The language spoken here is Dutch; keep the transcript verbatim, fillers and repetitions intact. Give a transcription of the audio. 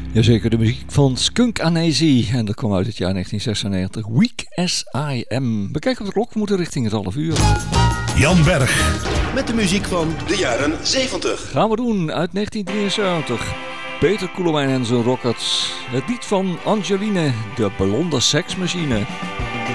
Jazeker, de muziek van Skunk Anansie. En dat kwam uit het jaar negentien zesennegentig. Weak as I am. Bekijk op de klok, we moeten richting het half uur. Jan Berg. Met de muziek van de jaren zeventig. Gaan we doen, uit negentien drieënzeventig. Peter Koelewijn en zijn Rockets. Het lied van Angeline, de blonde seksmachine.